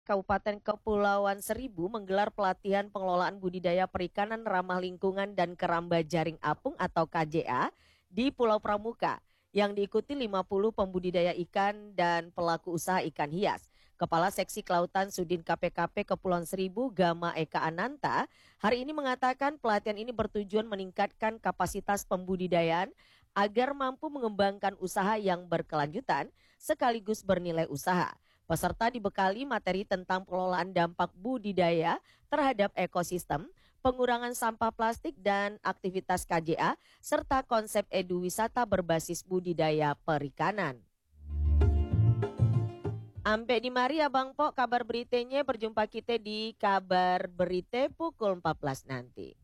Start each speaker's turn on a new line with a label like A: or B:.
A: Kabupaten Kepulauan Seribu menggelar pelatihan pengelolaan budidaya perikanan ramah lingkungan dan keramba jaring apung atau KJA di Pulau Pramuka yang diikuti 50 pembudidaya ikan dan pelaku usaha ikan hias. Kepala Seksi Kelautan Sudin KPKP Kepulauan Seribu Gama Eka Ananta hari ini mengatakan pelatihan ini bertujuan meningkatkan kapasitas pembudidayaan agar mampu mengembangkan usaha yang berkelanjutan sekaligus bernilai usaha. Peserta dibekali materi tentang pengelolaan dampak budidaya terhadap ekosistem, pengurangan sampah plastik dan aktivitas KJA, serta konsep eduwisata berbasis budidaya perikanan. Ampe di mari Abang Pok kabar beritanya berjumpa kita di kabar berita pukul 14 nanti.